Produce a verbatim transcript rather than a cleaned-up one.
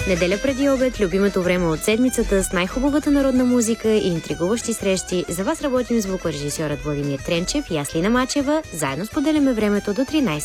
Неделя преди обед, любимото време от седмицата с най-хубавата народна музика и интригуващи срещи. За вас работим звукорежисьорът Владимир Тренчев и аз Лина Мачева. Заедно споделяме времето до тринайсет